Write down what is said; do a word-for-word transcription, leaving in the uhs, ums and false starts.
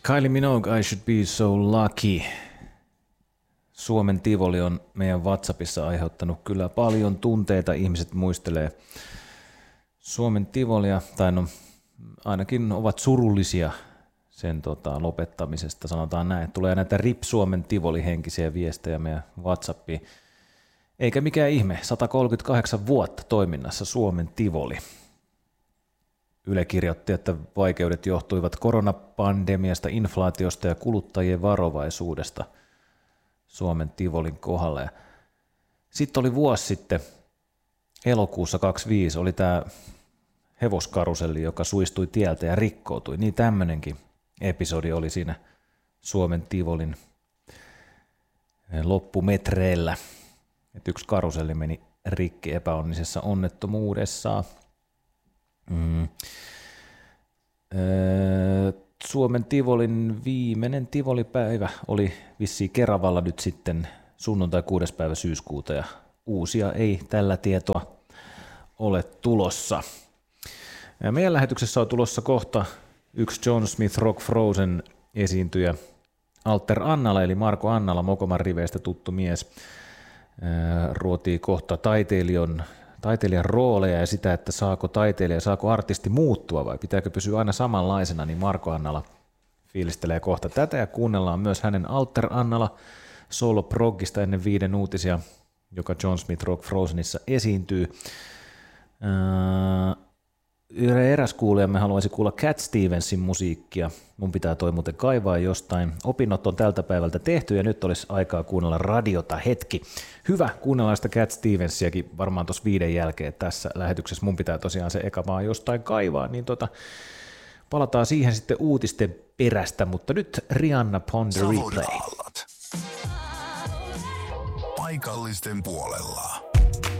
Kylie Minogue, I should be so lucky. Suomen Tivoli on meidän WhatsAppissa aiheuttanut kyllä paljon tunteita. Ihmiset muistelee Suomen Tivolia, tai no ainakin ovat surullisia sen tota, lopettamisesta. Sanotaan näin, että tulee näitä R I P Suomen Tivoli-henkisiä viestejä meidän WhatsAppiin. Eikä mikään ihme, sata kolmekymmentäkahdeksan vuotta toiminnassa Suomen Tivoli. Yle kirjoitti, että vaikeudet johtuivat koronapandemiasta, inflaatiosta ja kuluttajien varovaisuudesta Suomen Tivolin kohdalla. Sitten oli vuosi sitten, elokuussa kaksikymmentäviisi, oli tämä hevoskaruselli, joka suistui tieltä ja rikkoutui. Niin tämmöinenkin episodi oli siinä Suomen Tivolin loppumetreillä. Että yksi karuselli meni rikki epäonnisessa onnettomuudessa. Mm. Öö, Suomen Tivolin viimeinen Tivolipäivä oli vissiin Keravalla nyt sitten sunnuntai kuudes päivä syyskuuta ja uusia ei tällä tietoa ole tulossa. Ja meidän lähetyksessä on tulossa kohta yksi John Smith Rock Frozen esiintyjä Alter Annala eli Marko Annala, Mokoman riveistä tuttu mies. Öö, ruotii kohta taiteilijan taiteilijan rooleja ja sitä, että saako taiteilija, saako artisti muuttua vai pitääkö pysyä aina samanlaisena, niin Marko Annala fiilistelee kohta tätä ja kuunnellaan myös hänen Alter Annala solo-proggista ennen viiden uutisia, joka John Smith Rock Frozenissa esiintyy. Öö, eräs kuulijamme haluaisi kuulla Cat Stevensin musiikkia. Mun pitää toi muuten kaivaa jostain. Opinnot on tältä päivältä tehty ja nyt olisi aikaa kuunnella radiota hetki. Hyvä, kuunnellaan sitä Cat Stevensiäkin varmaan tuossa viiden jälkeen tässä lähetyksessä. Mun pitää tosiaan se eka vaan jostain kaivaa, niin tota, palataan siihen sitten uutisten perästä, mutta nyt Rihanna Pon the Replay. Paikallisten puolella.